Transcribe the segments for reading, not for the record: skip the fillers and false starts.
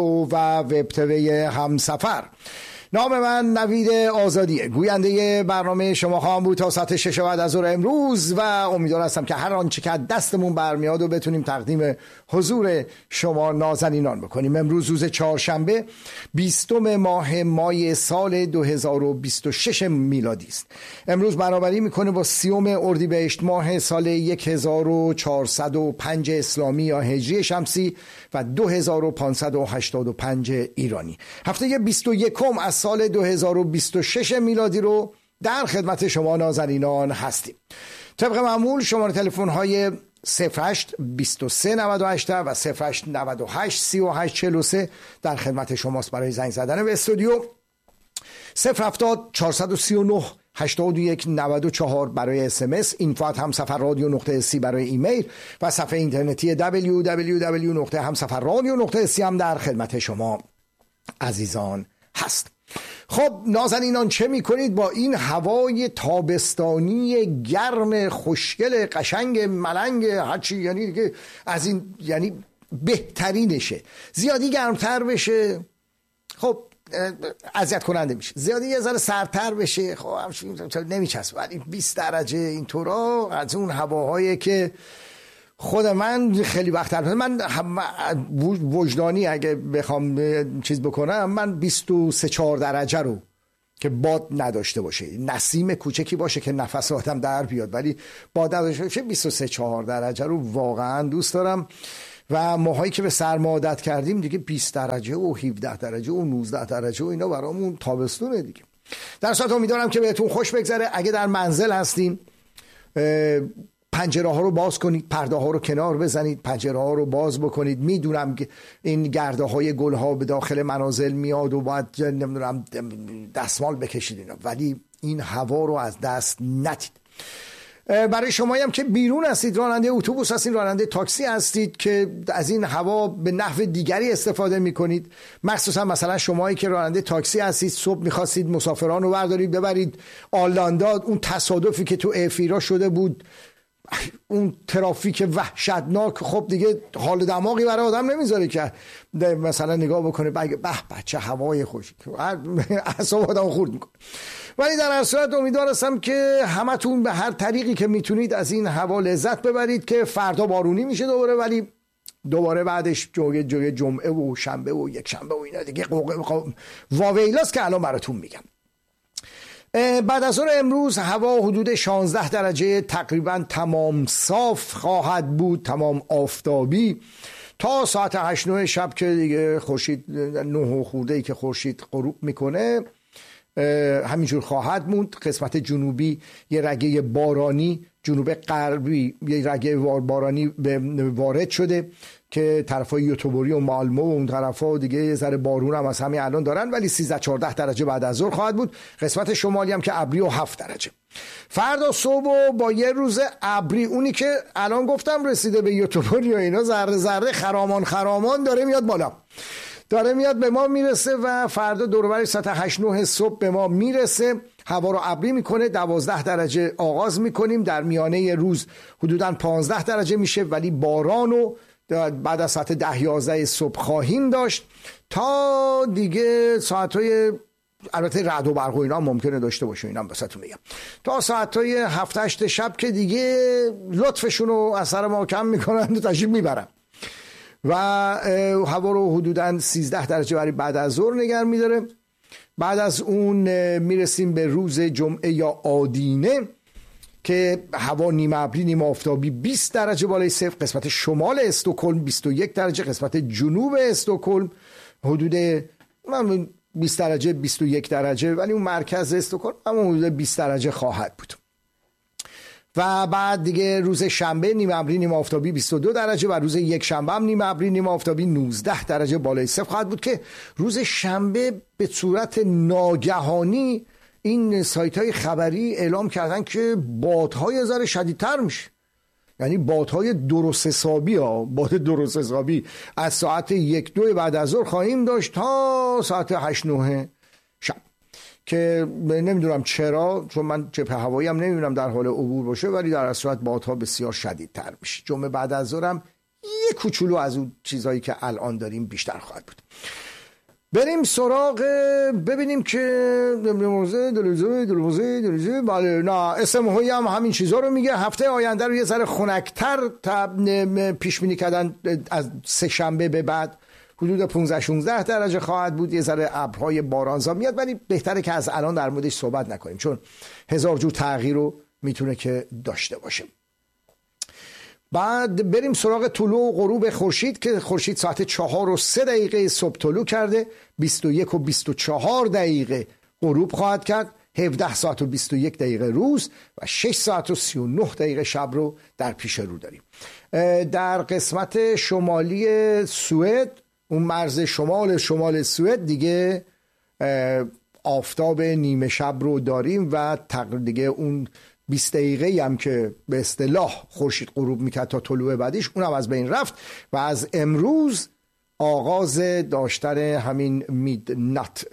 و وب تیوی همسفر. نام من نوید آزادیه، گوینده برنامه شما خواهم بود تا ساعت 6 بعد از ظهر امروز و امیدوار هستم که هر آنچه که دستمون برمیاد و بتونیم تقدیم حضور شما نازنینان بکنیم. امروز روز چهارشنبه 20 ماه مای سال 2026 میلادی است. امروز برابری میکنه با 30 اردیبهشت ماه سال 1405 اسلامی یا هجری شمسی و 2585 ایرانی. هفته 21 از سال 2026 میلادی رو در خدمت شما نازنینان هستیم. طبق معمول شماره تلفن های 08 23 98 و 08 98 38 43 در خدمت شماست برای زنگ زدن به استودیو. 070 439 81 94 برای SMS، info@hamsafarradio.c برای ایمیل و صفحه اینترنتی www.hamsafarradio.c هم در خدمت شما عزیزان هست. خب نازنینان، چه میکنید با این هوای تابستانی گرم خوشگل قشنگ ملنگ هرچی، یعنی که از این یعنی بهترینشه. زیادی گرمتر بشه خب اذیت کننده میشه، زیادی یه ذره سردتر بشه خب نمیچسبه، ولی 20 درجه اینطورا از اون هواهایی که خود من خیلی وقت‌تر، من وجدانی اگه بخوام چیز بکنم، من 23-4 درجه رو که باد نداشته باشه، نسیم کوچکی باشه که نفس آدم در بیاد ولی باد نداشته باشه، 23-4 درجه رو واقعا دوست دارم. و ماهایی که به سرما عادت کردیم دیگه 20 درجه و 17 درجه و 19 درجه و اینا برامون تابستونه دیگه. در صورت امیدوارم که بهتون خوش بگذره. اگه در منزل هستین پنجره ها رو باز کنید، پرده ها رو کنار بزنید، پنجره ها رو باز بکنید. میدونم که این گرده های گل ها به داخل منازل میاد و باید نمیدونم دستمال بکشید اینا، ولی این هوا رو از دست ندید. برای شمایی هم که بیرون هستید، راننده اتوبوس هستید، راننده تاکسی هستید که از این هوا به نحو دیگری استفاده میکنید، مخصوصا مثلا شمایی که راننده تاکسی هستید، صبح میخواستید مسافران رو بردارید ببرید آلانداد، اون تصادفی که تو افیرا شده بود، اون ترافیک وحشتناک، خب دیگه حال دماغی برای آدم نمیذاره که مثلا نگاه بکنه بگه به بچه هوای خوش، اعصاب آدم خورد میکنه. ولی در هر صورت امیدوار هستم که همتون به هر طریقی که میتونید از این هوا لذت ببرید که فردا بارونی میشه دوباره، ولی دوباره بعدش جوی جمعه و شنبه و یک شنبه و اینا دیگه واویلاست که الان براتون میگم. بعد از اون امروز هوا حدود 16 درجه تقریبا تمام صاف خواهد بود، تمام آفتابی تا ساعت 8-9 شب که دیگه خورشید 9 خورده‌ای که خورشید غروب میکنه همینجور خواهد موند. قسمت جنوبی یه رگه بارانی، جنوب غربی یه رگه بارانی وارد شده که طرفای یوتوبوری و مالمو و اون طرفا دیگه یه ذره بارون هم از همین الان دارن، ولی 13-14 درجه بعد از ظهر خواهد بود. قسمت شمالی هم که ابری و 7 درجه. فردا صبح و با یه روز ابری، اونی که الان گفتم رسیده به یوتوبوری و اینا، ذره ذره خرامان داره میاد بالا، داره میاد به ما میرسه و فردا دور و بر ساعت 8-9 صبح به ما میرسه. هوا رو ابری میکنه، 12 درجه آغاز میکنیم، در میانه روز حدوداً 15 درجه میشه، ولی باران و بعد از ساعت 10-11 صبح خواهیم داشت تا دیگه ساعتهای، البته رعد و برق و اینا ممکنه داشته باشه، اینا بساتون میگم، تا ساعتهای 7-8 شب که دیگه لطفشون رو از سر ما کم میکنن و تشریف میبرن و هوا رو حدوداً 13 درجه برای بعد از ظهر نگه میداره. بعد از اون میرسیم به روز جمعه یا آدینه که هوا نیمه ابری نیمه آفتابی، 20 درجه بالای صفر. قسمت شمال استکهلم 21 درجه، قسمت جنوب استکهلم حدود 20 درجه 21 درجه، ولی اون مرکز استکهلم هم حدود 20 درجه خواهد بود. و بعد دیگه روز شنبه نیمه ابری نیمه آفتابی 22 درجه و روز یک شنبه هم نیمه ابری نیمه آفتابی 19 درجه بالای صفر خواهد بود که روز شنبه به صورت ناگهانی این سایت های خبری اعلام کردن که بادهای ذره شدیدتر میشه، یعنی بادهای درست حسابی باد درست حسابی از ساعت 1-2 بعد از ظهر خواهیم داشت تا ساعت 8-9 شب که نمیدونم چرا، چون من جبهه هوایی هم نمیدونم در حال عبور باشه، ولی در صورت بادها بسیار شدیدتر میشه. جمعه بعد از ظهر هم یه کوچولو از اون چیزایی که الان داریم بیشتر خواهد بود. بریم سراغ ببینیم که دلوزه بله نه اسم هایی هم همین چیزا رو میگه. هفته آینده رو یه ذره خنک‌تر پیش بینی کردن، از سه شنبه به بعد حدود 15-16 درجه خواهد بود. یه ذره ابرهای بارانزا میاد، ولی بهتره که از الان در موردش صحبت نکنیم چون هزار جور تغییر رو میتونه که داشته باشه. بعد بریم سراغ طلوع و غروب خورشید که خورشید ساعت 4:03 صبح طلوع کرده، 21:24 غروب خواهد کرد، 17 ساعت و 21 دقیقه روز و 6 ساعت و 39 دقیقه شب رو در پیش رو داریم. در قسمت شمالی سوئد، اون مرز شمال سوئد دیگه آفتاب نیمه شب رو داریم و دیگه اون 20 دقیقه هم که به اصطلاح خورشید غروب میکرد تا طلوع بعدیش اونم از بین رفت و از امروز آغاز داشتن همین میدنات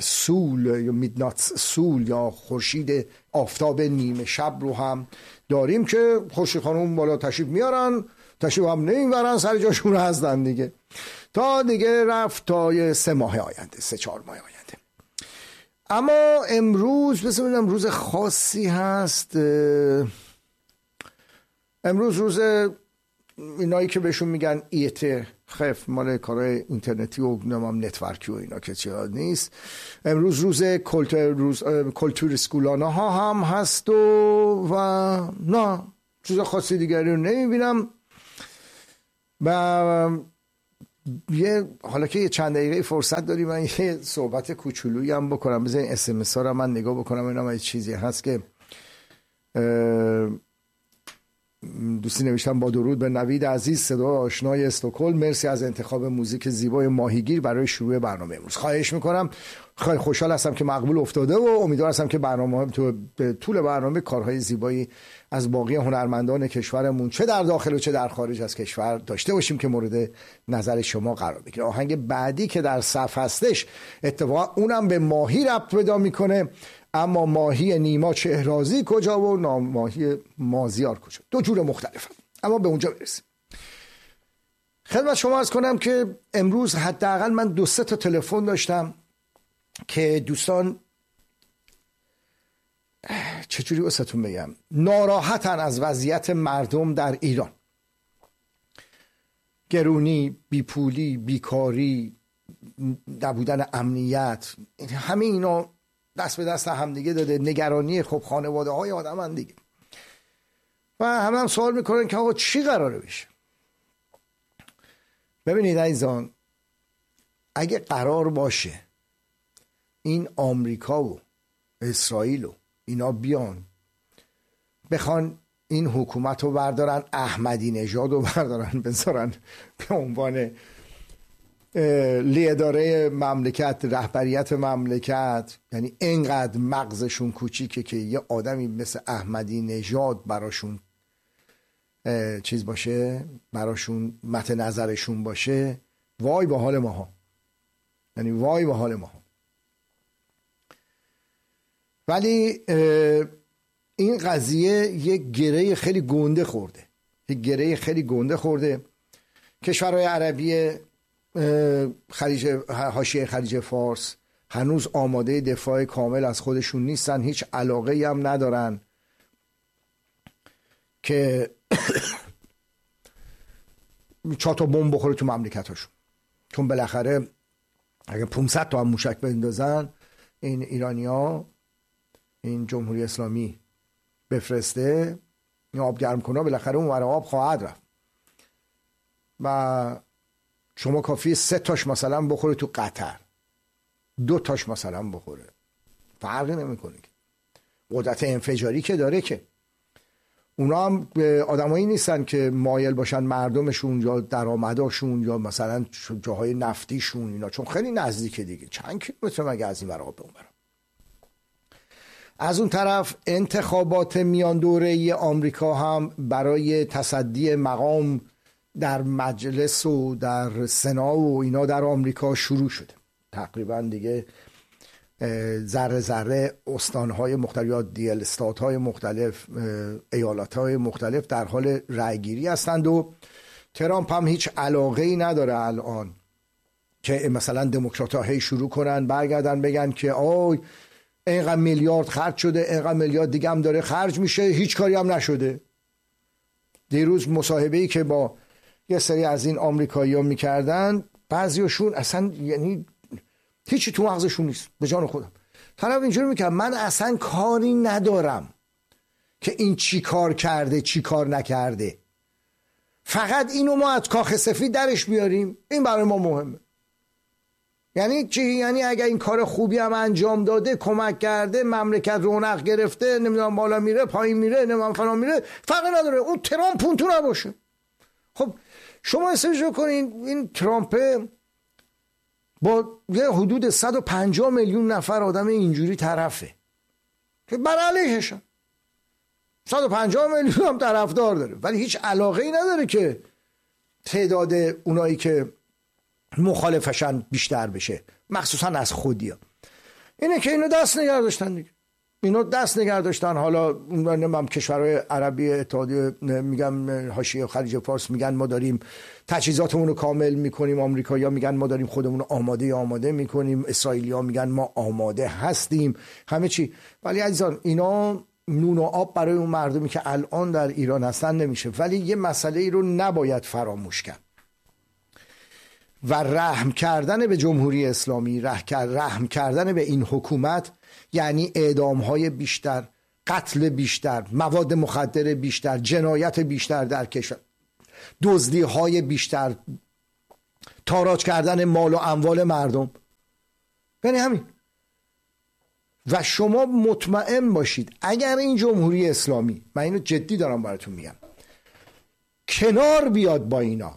سول یا خورشید آفتاب نیمه شب رو هم داریم که خورشید خانم بالا تشریف میارن، تشریف هم نمیبرن، سر جاشون هستن دیگه تا دیگه رفت تا 3 ماه آینده، 3-4 ماه آینده. اما امروز بسیارم روز خاصی هست. امروز روز اینایی که بهشون میگن ایت خف، مال کارهای اینترنتی و نتورکی و اینا که چرا نیست. امروز روز کلتور اسکولانا ها هم هست و نه چیز خاصی دیگری رو نمیبینم. و حالا که یه چند دقیقه فرصت داریم من یه صحبت کوچولویی هم بکنم. بذارین SMS ها رو من نگاه بکنم اینا یه چیزی هست که دوستی نوشتم: با درود به نوید عزیز، صدا آشنای استکهلم، مرسی از انتخاب موزیک زیبای ماهیگیر برای شروع برنامه امروز. خواهش میکنم، خیلی خوشحال هستم که مقبول افتاده و امیدوار هستم که برنامه به طول برنامه کارهای زیبایی از باقی هنرمندان کشورمون چه در داخل و چه در خارج از کشور داشته باشیم که مورد نظر شما قرار بگیره. آهنگ بعدی که در صف هستش اتفاقا اونم به ماهی ربط پیدا میکنه، اما ماهی نیما چهرازی کجا و ماهی مازیار کجا، 2 جور مختلفه، اما به اونجا برسیم. خدمت شما عرض کنم که امروز حداقل من 2-3 تا تلفن داشتم که دوستان چجوری واسهتون بگم ناراحتن از وضعیت مردم در ایران. گرونی، بیپولی، بیکاری، نبودن امنیت، همه اینا دست به دست هم دیگه داده. نگرانی خب خانواده های آدم هم دیگه و همه هم سوال میکنن که آقا چی قراره بشه. ببینید عزیزان، اگه قرار باشه این آمریکا و اسرائیل و اینا بیان بخوان این حکومت رو بردارن، احمدی نژاد رو بردارن بذارن به عنوان لیداره مملکت، رهبریت مملکت، یعنی اینقدر مغزشون کوچیکه که یه آدمی مثل احمدی نژاد براشون چیز باشه، براشون مد نظرشون باشه، وای به حال ماها، یعنی وای به حال ماها. ولی این قضیه یک گره خیلی گنده خورده، یک گره خیلی گنده خورده. کشورهای عربی حاشیه خلیج فارس هنوز آماده دفاع کامل از خودشون نیستن، هیچ علاقه‌ای هم ندارن که 4 تا بمب بخوره تو مملکتاشون، چون بالاخره اگه 500 تا هم موشک بندازن این ایرانیا، این جمهوری اسلامی بفرسته، این آب گرم کنه بالاخره اون ور آب خواهد رفت و شما کافیه 3 تاش مثلا بخوره تو قطر، 2 تاش مثلا بخوره، فرقی نمیکنه که قدرت انفجاری که داره. که اونا هم آدمایی نیستن که مایل باشن مردمشون یا درآمداشون یا مثلا جاهای نفتیشون اینا، چون خیلی نزدیکه دیگه، چند کیلومتر مگه از این ور آب به اون ور. از اون طرف انتخابات میان دوره آمریکا هم برای تصدی مقام در مجلس و در سنا و اینا در آمریکا شروع شده. تقریبا دیگه ذره ذره استانهای مختلف یا دیل استاتهای مختلف، ایالتهای مختلف در حال رأیگیری هستند و ترامپ هم هیچ علاقه‌ای نداره الان که مثلا دموکرات‌ها هی شروع کنن برگردن بگن که آی اینقدر میلیارد خرج شده، اینقدر میلیارد دیگه هم داره خرج میشه، هیچ کاری هم نشده. دیروز مصاحبه‌ای که با یه سری از این آمریکایی‌ها میکردن، بعضیاشون اصلا یعنی هیچی تو مغزشون نیست. به جان خودم طرف اینجوری میکنه من اصلا کاری ندارم که این چی کار کرده چی کار نکرده، فقط اینو ما از کاخ سفید درش بیاریم، این برای ما مهمه. یعنی چی؟ یعنی اگر این کار خوبی هم انجام داده، کمک کرده، مملکت رونق گرفته، نمیدونم بالا میره پایین میره، نمیدونم فلان میره، فرق نداره، اون ترامپ اون تو نباشه. خب شما استفاده کنین این ترامپ با یه حدود 150 میلیون نفر آدم اینجوری طرفه که بر علیهشن، 150 میلیون هم طرفدار داره، ولی هیچ علاقه ای نداره که تعداد اونایی که مخالفشن بیشتر بشه، مخصوصا از خودیا. اینه که اینو دست نگه داشتن دیگه، اینو دست نگه داشتن. حالا نمیدونم کشورهای عربی اتحادیه میگم حاشیه خلیج فارس میگن ما داریم تجهیزاتمون رو کامل میکنیم، آمریکایی‌ها میگن ما داریم خودمون رو آماده میکنیم، اسرائیلی‌ها میگن ما آماده هستیم، همه چی. ولی عزیزان اینا نون و آب برای اون مردمی که الان در ایران هستن نمیشه. ولی یه مسئله ای رو نباید فراموش کرد و رحم کردن به جمهوری اسلامی، رحم کردن به این حکومت یعنی اعدام‌های بیشتر، قتل بیشتر، مواد مخدر بیشتر، جنایت بیشتر در کشور، دزدی‌های بیشتر، تاراج کردن مال و اموال مردم، یعنی همین. و شما مطمئن باشید اگر این جمهوری اسلامی، من اینو جدی دارم براتون میگم، کنار بیاد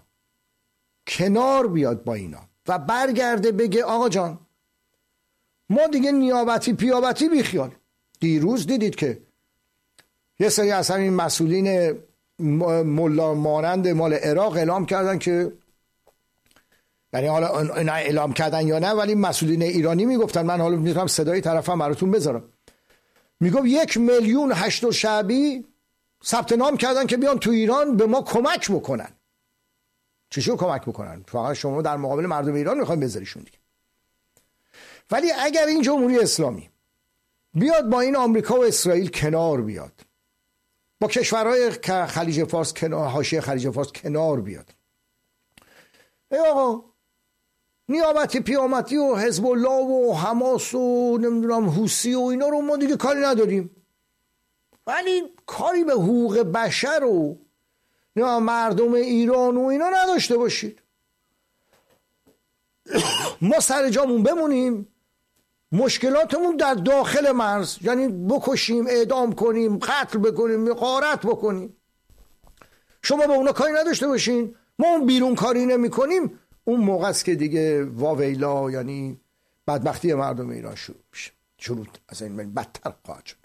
با اینا و برگرده بگه آقا جان ما دیگه نیابتی پیابتی بیخیال. دیروز دیدید که یه سری از همین مسئولین ملا مانند مال عراق اعلام کردن که، یعنی حالا اینا اعلام کردن یا نه، ولی مسئولین ایرانی میگفتن، من حالا میتونم صدای طرفم براتون بذارم، میگفت 1,008,000 شعبی ثبت نام کردن که بیان تو ایران به ما کمک بکنن. چشو کمک بکنن؟ فقط شما در مقابل مردم ایران میخواین بذاریشون دیگه. ولی اگر این جمهوری اسلامی بیاد با این آمریکا و اسرائیل کنار بیاد، با کشورهای خلیج فارس کنار، حاشیه خلیج فارس کنار بیاد، ای آقا نیابتی پیامتی و حزب الله و حماس و نمیدونم حوثی و اینا رو ما دیگه کاری نداریم، ولی کاری به حقوق بشر و مردم ایران و اینا نداشته باشید. ما سر جامون بمونیم، مشکلاتمون در داخل مرز، یعنی بکشیم، اعدام کنیم، قتل بکنیم، غارت بکنیم، شما به اونا کاری نداشته باشین، ما اون بیرون کاری نمی کنیم، اون موقع است که دیگه واویلا، یعنی بدبختی مردم ایران شروع میشه. شروع از این بدتر خواهد شد.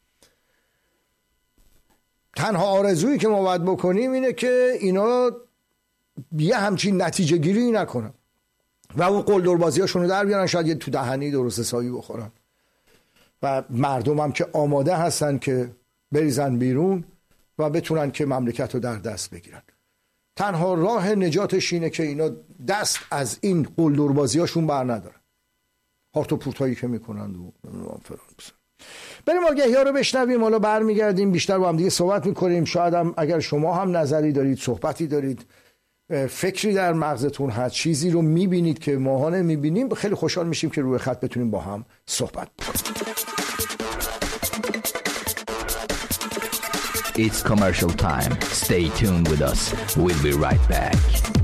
تنها آرزویی که ما باید بکنیم اینه که اینا یه همچین نتیجه گیری نکنن و اون قلدر بازیاشونو در بیارن، شاید یه تو دهنی درست حسابی بخورن و مردم هم که آماده هستن که بریزن بیرون و بتونن که مملکت رو در دست بگیرن. تنها راه نجاتش اینه که اینا دست از این قلدر بازیاشون بر ندارن، هارت و پورتایی که میکنن و فران بسن. بریم آگهی ها رو بشنویم، حالا برمیگردیم بیشتر با هم دیگه صحبت میکنیم. شاید هم اگر شما هم نظری دارید، صحبتی دارید، فکری در مغزتون هست، چیزی رو میبینید که ماها نمیبینیم، خیلی خوشحال میشیم که روی خط بتونیم با هم صحبت کنیم. It's commercial time. Stay tuned with us. We'll be right back.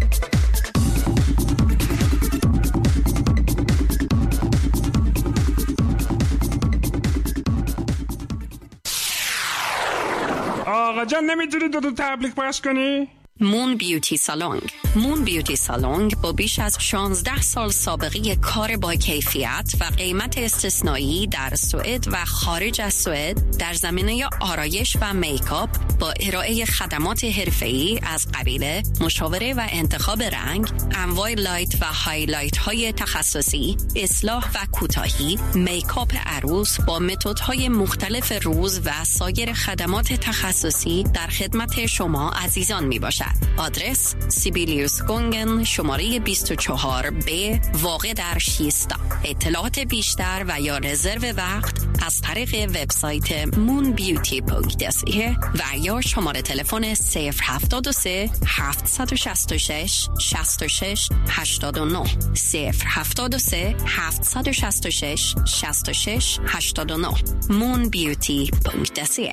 آقا جان نمیتونی دو تبلیغ پخش کنی؟ مون بیوتی سالونگ. مون بیوتی سالونگ با بیش از 16 سال سابقه کار با کیفیت و قیمت استثنایی در سوئد و خارج از سوئد در زمینه آرایش و میکاپ با ارائه خدمات حرفه‌ای از قبیل مشاوره و انتخاب رنگ، انواع لایت و هایلایت های تخصصی، اصلاح و کوتاهی، میکاپ عروس با متدهای مختلف روز و سایر خدمات تخصصی در خدمت شما عزیزان می باشد. دارد. آدرس سیبیلیوس گونگن شماره 24B واقع در شیستا. اطلاعات بیشتر و یا رزرو وقت از طریق وبسایت moonbeauty.se و یا شماره تلفن 073 766 66 89 073 766 66 89 moonbeauty.se.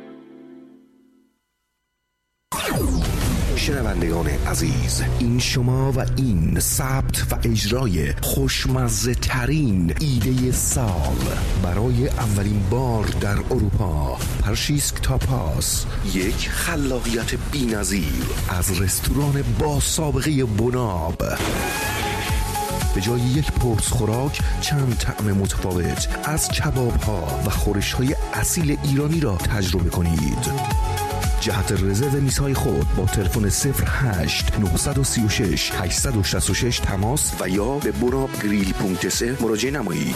شنوندگان عزیز، این شما و این ثبت و اجرای خوشمزه ترین ایده سال برای اولین بار در اروپا، پرشیسک تاپاس، یک خلاقیت بی‌نظیر از رستوران با سابقه بناب. به جای یک پرس خوراک چند طعم متفاوت از کباب ها و خورش های اصیل ایرانی را تجربه کنید. جهت رزرو میزهای خود با تلفن 08 936 866 تماس و یا به bonabgrill.se مراجعه نمایید.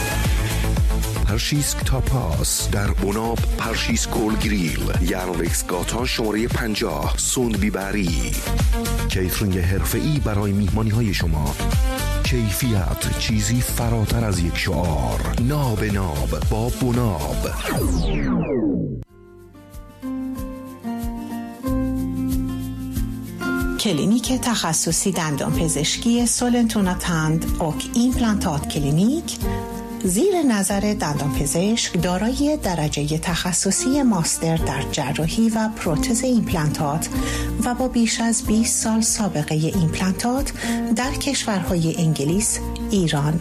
پرشیسک تاپاس در بناب پرشیسک گریل، یانوکس گاتان شماره 50 سوندبی بری. کیترینگ حرفه‌ای برای میهمانی های شما. کیفیت چیزی فراتر از یک شعار. ناب ناب با بناب. کلینیک تخصصی دندانپزشکی سولنتونا تند اوک ایمپلانتات کلینیک زیر نظر دندانپزشک دارای درجه تخصصی ماستر در جراحی و پروتز ایمپلانتات و با بیش از 20 سال سابقه ایمپلانتات در کشورهای انگلیس، ایران